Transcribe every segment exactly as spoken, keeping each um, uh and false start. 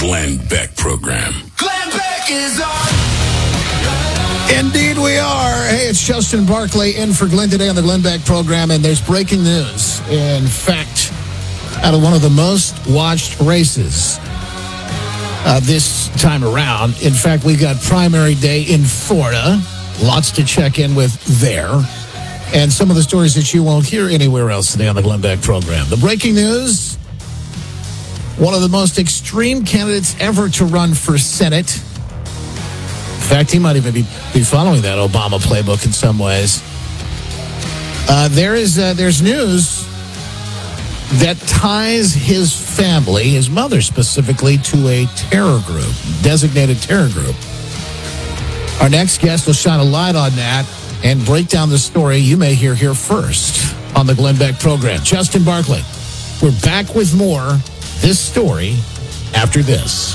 Glenn Beck Program. Glenn Beck is on. Indeed we are. Hey, it's Justin Barkley in for Glenn today on the Glenn Beck Program, and there's breaking news. In fact, out of one of the most watched races uh, this time around. In fact, we got primary day in Florida. Lots to check in with there. And some of the stories that you won't hear anywhere else today on the Glenn Beck Program. The breaking news, one of the most extreme candidates ever to run for Senate. In fact, he might even be, be following that Obama playbook in some ways. Uh, there is uh, there's news that ties his family, his mother specifically, to a terror group, designated terror group. Our next guest will shine a light on that and break down the story you may hear here first on the Glenn Beck Program. Justin Barkley, we're back with more this story after this.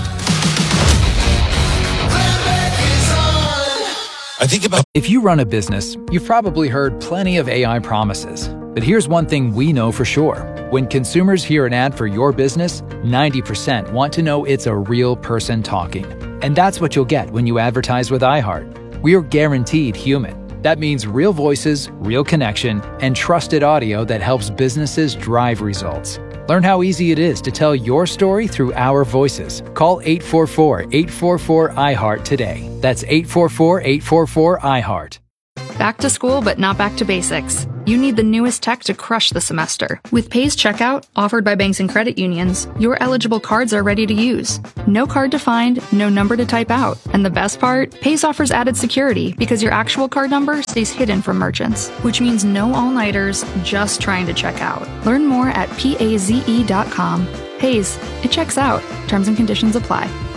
I think about If you run a business, you've probably heard plenty of A I promises. But here's one thing we know for sure. When consumers hear an ad for your business, ninety percent want to know it's a real person talking. And that's what you'll get when you advertise with iHeart. We are guaranteed human. That means real voices, real connection, and trusted audio that helps businesses drive results. Learn how easy it is to tell your story through our voices. Call eight four four, eight four four, I heart today. That's eight four four, eight four four, I heart. Back to school, but not back to basics. You need the newest tech to crush the semester. With Pays Checkout, offered by banks and credit unions, your eligible cards are ready to use. No card to find, no number to type out. And the best part? Pays offers added security because your actual card number stays hidden from merchants, which means no all-nighters, just trying to check out. Learn more at paze dot com. Pays, it checks out. Terms and conditions apply.